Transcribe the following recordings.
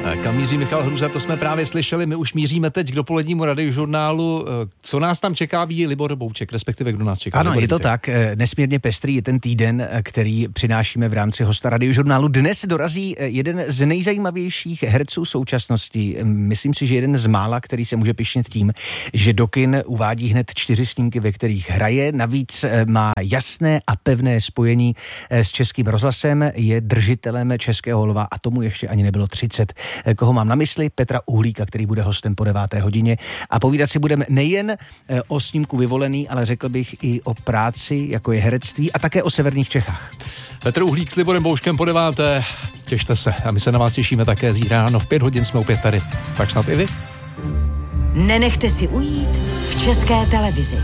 Kam míří Michal Hruza, to jsme právě slyšeli. My už míříme teď k dopolednímu radiožurnálu. Co nás tam čeká, ví Libor Bouček, respektive kdo nás čeká? Ano, je to tak. Nesmírně pestrý je ten týden, který přinášíme v rámci hosta radiožurnálu. Dnes dorazí jeden z nejzajímavějších herců současnosti. Myslím si, že jeden z mála, který se může pyšnit tím, že do kin uvádí hned 4 snímky, ve kterých hraje. Navíc má jasné a pevné spojení s Českým rozhlasem, je držitelem Českého lva a tomu ještě ani nebylo 30. Koho mám na mysli? Petra Uhlíka, který bude hostem po 9. hodině. A povídat si budeme nejen o snímku Vyvolený, ale řekl bych i o práci, jako je herectví, a také o severních Čechách. Petr Uhlík s Liborem Bouškem po 9. Těšte se. A my se na vás těšíme také zítra ráno v 5 hodin, jsme opět tady. Tak snad i vy. Nenechte si ujít v České televizi.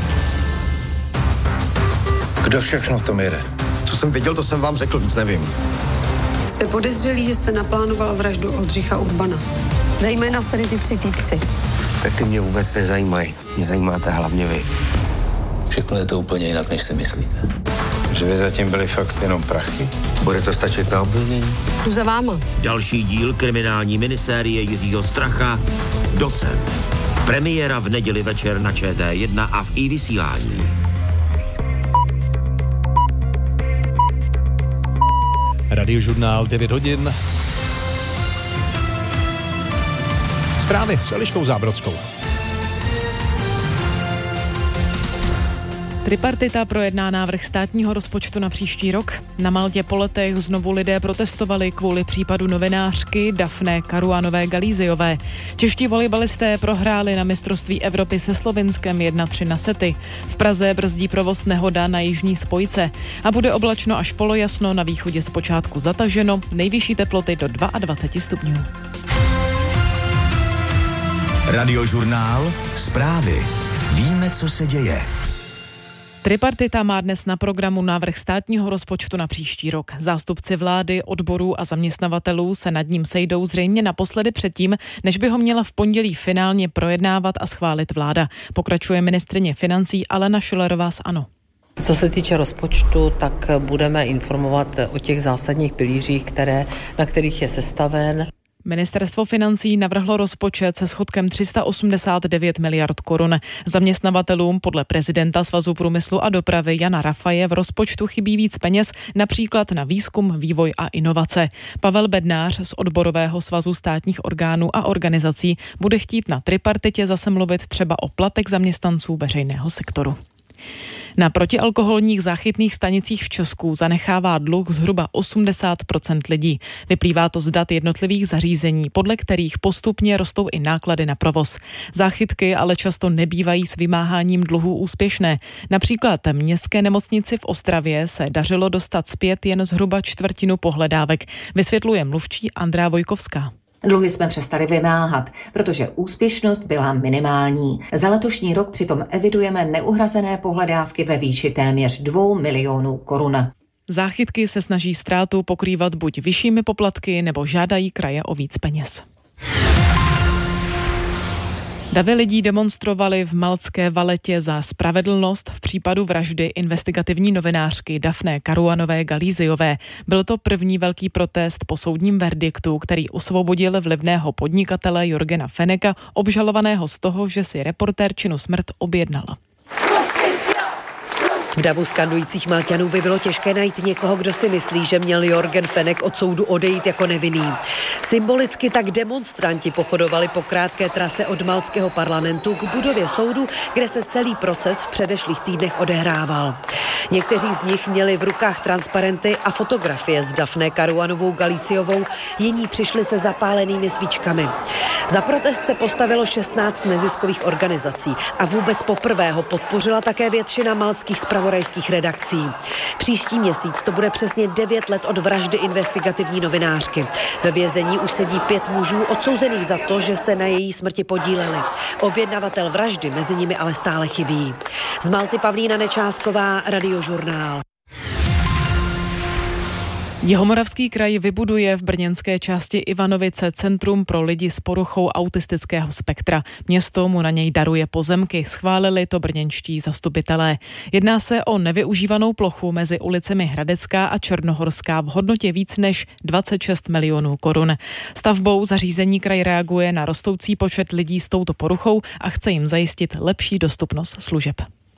Kdo všechno v tom jede? Co jsem viděl, to jsem vám řekl, víc nevím. Jste podezřelí, že jste naplánoval vraždu Oldřicha Urbana. Zajímají nás tady ty 3 týpci. Tak ty mě vůbec nezajímají. Mě zajímáte hlavně vy. Všechno je to úplně jinak, než si myslíte. Že by zatím byly fakt jenom prachy? Bude to stačit na obvinění? Jdu za váma. Další díl kriminální minisérie Jiřího Stracha Docent. Premiéra v neděli večer na ČT1 a v iVysílání. Radiožurnál 9 hodin. Zprávy s Eliškou Zábrodskou. Tripartita projedná návrh státního rozpočtu na příští rok. Na Maltě po letech znovu lidé protestovali kvůli případu novinářky Dafne Caruanové Galiziové. Čeští volejbalisté prohráli na mistrovství Evropy se Slovinskem 1-3 na sety. V Praze brzdí provoz nehoda na jižní spojce. A bude oblačno až polojasno, na východě zpočátku zataženo, nejvyšší teploty do 22 stupňů. Radiožurnál, zprávy. Víme, co se děje. Tripartita má dnes na programu návrh státního rozpočtu na příští rok. Zástupci vlády, odborů a zaměstnavatelů se nad ním sejdou zřejmě naposledy předtím, než by ho měla v pondělí finálně projednávat a schválit vláda. Pokračuje ministryně financí Alena Schillerová z ANO. Co se týče rozpočtu, tak budeme informovat o těch zásadních pilířích, na kterých je sestaven. Ministerstvo financí navrhlo rozpočet se schodkem 389 miliard korun. Zaměstnavatelům podle prezidenta Svazu průmyslu a dopravy Jana Rafaje v rozpočtu chybí víc peněz, například na výzkum, vývoj a inovace. Pavel Bednář z Odborového svazu státních orgánů a organizací bude chtít na tripartitě zase mluvit třeba o platech zaměstnanců veřejného sektoru. Na protialkoholních záchytných stanicích v Česku zanechává dluh zhruba 80% lidí. Vyplývá to z dat jednotlivých zařízení, podle kterých postupně rostou i náklady na provoz. Záchytky ale často nebývají s vymáháním dluhů úspěšné. Například městské nemocnici v Ostravě se dařilo dostat zpět jen zhruba 1/4 pohledávek, vysvětluje mluvčí Andrea Vojkovská. Dluhy jsme přestali vymáhat, protože úspěšnost byla minimální. Za letošní rok přitom evidujeme neuhrazené pohledávky ve výši téměř 2 milionů korun. Záchytky se snaží ztrátu pokrývat buď vyššími poplatky, nebo žádají kraje o víc peněz. Davy lidí demonstrovali v maltské Valetě za spravedlnost v případu vraždy investigativní novinářky Dafne Caruanové Galiziové. Byl to první velký protest po soudním verdiktu, který osvobodil vlivného podnikatele Jorgena Feneka, obžalovaného z toho, že si reportérčinu smrt objednal. V davu skandujících Malťanů by bylo těžké najít někoho, kdo si myslí, že měl Jorgen Fenek od soudu odejít jako nevinný. Symbolicky tak demonstranti pochodovali po krátké trase od maltského parlamentu k budově soudu, kde se celý proces v předešlých týdnech odehrával. Někteří z nich měli v rukách transparenty a fotografie s Dafne Caruanovou Galiziovou, jiní přišli se zapálenými svíčkami. Za protest se postavilo 16 neziskových organizací a vůbec poprvé ho podpořila také většina maltských zpravodajských redakcí. Příští měsíc to bude přesně 9 let od vraždy investigativní novinářky. Ve vězení už sedí 5 mužů odsouzených za to, že se na její smrti podíleli. Objednavatel vraždy mezi nimi ale stále chybí. Z Malty Pavlína Nečásková, Radiožurnál. Jihomoravský kraj vybuduje v brněnské části Ivanovice centrum pro lidi s poruchou autistického spektra. Město mu na něj daruje pozemky, schválili to brněnští zastupitelé. Jedná se o nevyužívanou plochu mezi ulicemi Hradecká a Černohorská v hodnotě víc než 26 milionů korun. Stavbou zařízení kraj reaguje na rostoucí počet lidí s touto poruchou a chce jim zajistit lepší dostupnost služeb.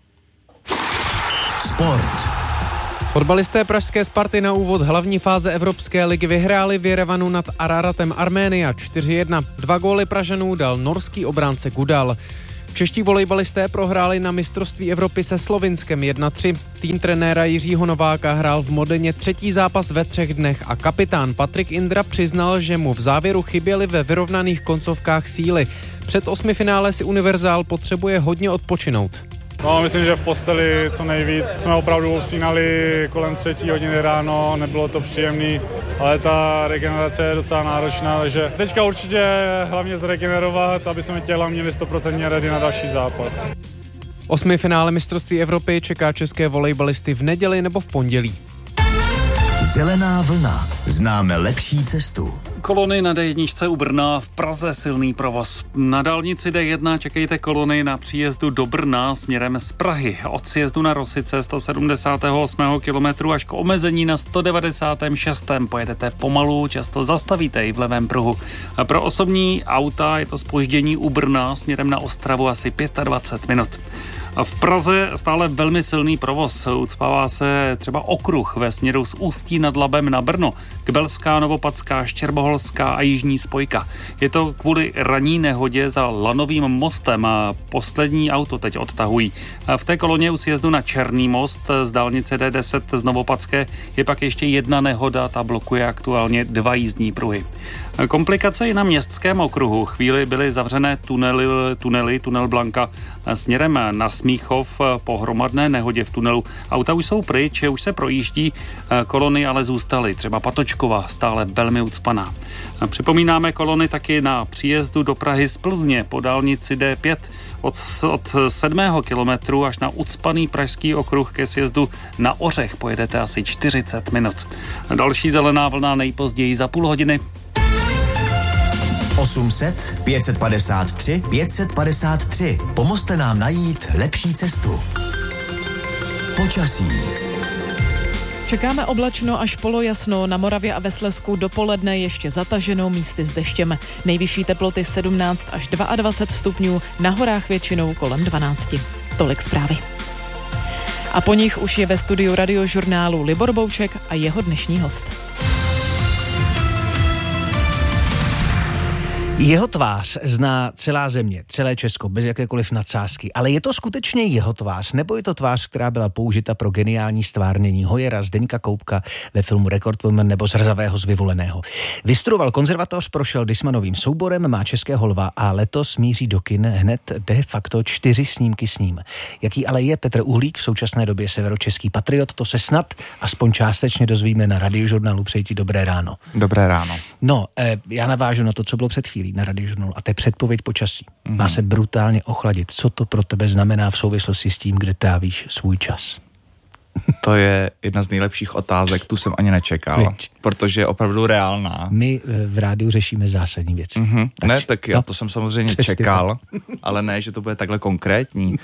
Sport. Fotbalisté pražské Sparty na úvod hlavní fáze Evropské ligy vyhráli v Jerevanu nad Araratem Arménia 4-1. 2 góly Pražanů dal norský obránce Gudal. Čeští volejbalisté prohráli na mistrovství Evropy se Slovinskem 1-3. Tým trenéra Jiřího Nováka hrál v Modeně 3. zápas ve 3 dnech a kapitán Patrik Indra přiznal, že mu v závěru chyběly ve vyrovnaných koncovkách síly. Před 8 finále si univerzál potřebuje hodně odpočinout. No, myslím, že v posteli co nejvíc. Jsme opravdu usínali kolem 3 hodiny ráno, nebylo to příjemný, ale ta regenerace je docela náročná, takže teďka určitě hlavně zregenerovat, aby jsme těla měli 100% ready na další zápas. 8 finále mistrovství Evropy čeká české volejbalisty v neděli nebo v pondělí. Zelená vlna. Známe lepší cestu. Kolony na D1 u Brna, v Praze silný provoz. Na dálnici D1 čekejte kolony na příjezdu do Brna směrem z Prahy. Od sjezdu na Rosice 178 kilometru až k omezení na 196. Pojedete pomalu, často zastavíte i v levém pruhu. A pro osobní auta je to zpoždění u Brna směrem na Ostravu asi 25 minut. A v Praze stále velmi silný provoz. Ucpává se třeba okruh ve směru z Ústí nad Labem na Brno. Kbelská, Novopadská, Štěrboholská a Jižní spojka. Je to kvůli ranní nehodě za Lanovým mostem a poslední auto teď odtahují. A v té koloně u sjezdu na Černý most z dálnice D10 z Novopadské je pak ještě jedna nehoda, ta blokuje aktuálně 2 jízdní pruhy. Komplikace i na městském okruhu. Chvíli byly zavřené tunel Blanka směrem na Smíchov po hromadné nehodě v tunelu. Auta už jsou pryč, už se projíždí, kolony ale zůstaly. Třeba Patočkova stále velmi ucpaná. Připomínáme kolony taky na příjezdu do Prahy z Plzně po dálnici D5 od 7. kilometru až na ucpaný pražský okruh ke sjezdu na Ořech pojedete asi 40 minut. Další zelená vlna nejpozději za půl hodiny. 800 553 553. Pomozte nám najít lepší cestu. Počasí. Čekáme oblačno až polojasno, na Moravě a ve Slezsku dopoledne ještě zataženo, místy s deštěm. Nejvyšší teploty 17 až 22 stupňů, na horách většinou kolem 12. Tolik zprávy. A po nich už je ve studiu Radiožurnálu Libor Bouček a jeho dnešní host. Jeho tvář zná celá země, celé Česko, bez jakékoliv nadsázky. Ale je to skutečně jeho tvář, nebo je to tvář, která byla použita pro geniální stvárnění Hojera, Zdeňka Koubka ve filmu Rekordwoman nebo Zrzavého z Vyvoleného? Vystudoval konzervatoř, prošel Dismanovým souborem, má českého lva a letos míří do kin hned de facto 4 snímky s ním. Jaký ale je Petr Uhlík, v současné době severočeský patriot, to se snad aspoň částečně dozvíme na Radiožurnálu. Přeji ti dobré ráno. Dobré ráno. No, já navážu na to, co bylo před chvílí na Radiožurnálu, a to je předpověď počasí. Má se brutálně ochladit. Co to pro tebe znamená v souvislosti s tím, kde trávíš svůj čas? To je jedna z nejlepších otázek, tu jsem ani nečekal, protože je opravdu reálná. My v rádiu řešíme zásadní věci. Ne, tak já to jsem samozřejmě čekal, ale ne, že to bude takhle konkrétní.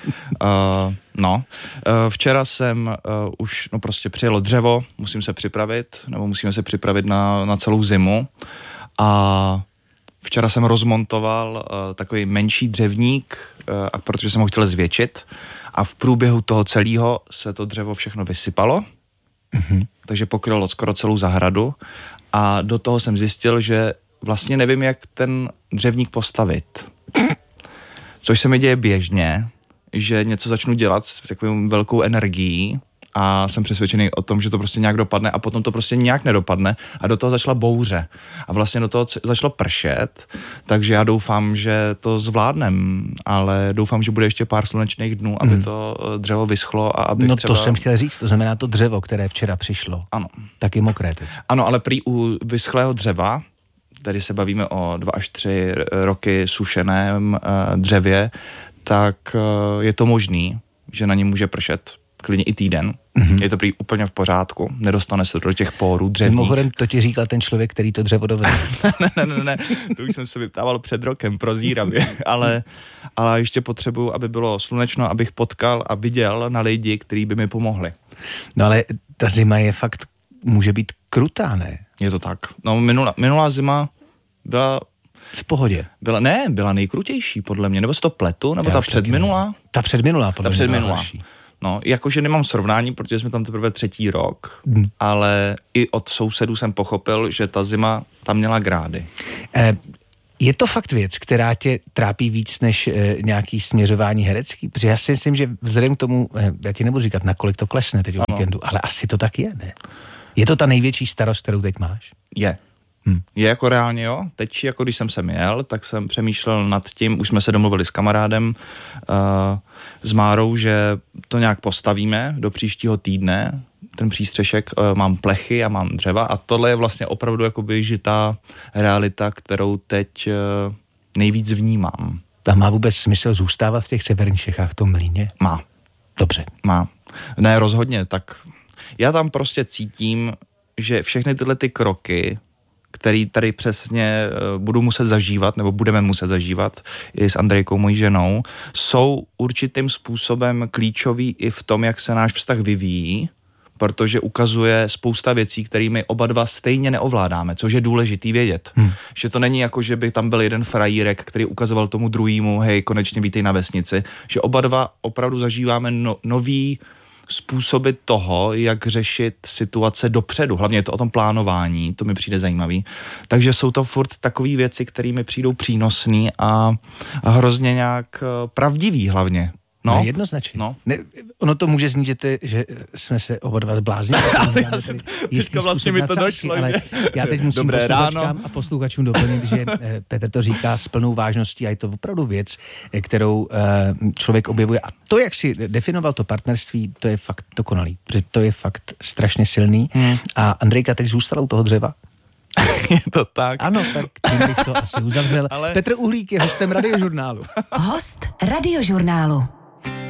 Včera jsem už prostě přijelo dřevo, musíme se připravit na celou zimu a včera jsem rozmontoval takový menší dřevník, protože jsem ho chtěl zvětšit a v průběhu toho celého se to dřevo všechno vysypalo, takže pokrylo skoro celou zahradu a do toho jsem zjistil, že vlastně nevím, jak ten dřevník postavit. Což se mi děje běžně, že něco začnu dělat s takovou velkou energií a jsem přesvědčený o tom, že to prostě nějak dopadne a potom to prostě nějak nedopadne a do toho začala bouře a vlastně do toho začalo pršet, takže já doufám, že to zvládnem, ale doufám, že bude ještě pár slunečných dnů, aby to dřevo vyschlo a aby to jsem chtěl říct, to znamená to dřevo, které včera přišlo. Ano. Taky mokré teď. Ano, ale prý u vyschlého dřeva, tady se bavíme o 2 až 3 roky sušeném dřevě, tak je to možný, že na něm může pršet. klidně i týden. Je to prý úplně v pořádku, nedostane se do těch pórů dřevních. Mimochodem, to ti říkal ten člověk, který to dřevo dovedl. ne, to už jsem se vyptával před rokem prozíravě, ale ještě potřebuju, aby bylo slunečno, abych potkal a viděl na lidi, kteří by mi pomohli. No ale ta zima je fakt, může být krutá, ne? Je to tak. No minulá zima byla v pohodě. Byla nejkrutější podle mě, nebo se to pletu, nebo ta předminulá? Ta předminulá, podle mě. Ta předminulá. No, jakože nemám srovnání, protože jsme tam teprve 3. rok, ale i od sousedů jsem pochopil, že ta zima tam měla grády. Je to fakt věc, která tě trápí víc než nějaký směřování herecký? Protože já si myslím, že vzhledem k tomu, já ti nebudu říkat, nakolik to klesne teď o víkendu, ale asi to tak je, ne? Je to ta největší starost, kterou teď máš? Je. Je jako reálně, jo. Teď, jako když jsem sem jel, tak jsem přemýšlel nad tím, už jsme se domluvili s kamarádem, s Márou, že to nějak postavíme do příštího týdne, ten přístřešek, mám plechy a mám dřeva a tohle je vlastně opravdu jakoby žitá realita, kterou teď nejvíc vnímám. A má vůbec smysl zůstávat v těch severních Čechách, v tom Mlýně? Má. Dobře. Má. Ne, rozhodně, tak já tam prostě cítím, že všechny tyhle ty kroky, který tady přesně budu muset zažívat, nebo budeme muset zažívat i s Andrejkou, mojí ženou, jsou určitým způsobem klíčový i v tom, jak se náš vztah vyvíjí, protože ukazuje spousta věcí, kterými oba dva stejně neovládáme, což je důležitý vědět. Že to není jako, že by tam byl jeden frajírek, který ukazoval tomu druhýmu, hej, konečně vítej na vesnici, že oba dva opravdu zažíváme nový způsoby toho, jak řešit situace dopředu. Hlavně je to o tom plánování, to mi přijde zajímavý. Takže jsou to furt takové věci, které mi přijdou přínosný a hrozně nějak pravdivý hlavně. No, jednoznačně. No. Ne, ono to může znít, že jsme se oba dva zbláznili. Teďka vlastně mi to došlo. Ale já teď musím posluchačkám a posluchačům doplnit, že Petr to říká s plnou vážností a je to opravdu věc, kterou člověk objevuje. A to, jak si definoval to partnerství, to je fakt dokonalý. Protože to je fakt strašně silný. A Andrejka teď zůstala u toho dřeva. Je to tak. Ano, tak tím bych to asi uzavřel. Ale... Petr Uhlík je hostem Radiožurnálu. Host Radiožurnálu.